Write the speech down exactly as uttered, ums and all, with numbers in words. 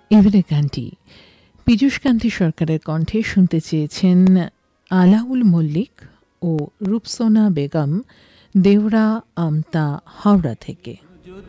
এবারে গানটি পীযূষকান্তি সরকারের কণ্ঠে শুনতে চেয়েছেন আলাউল মল্লিক ও রূপসোনা বেগম, দেওরা আমতা, হাওড়া থেকে।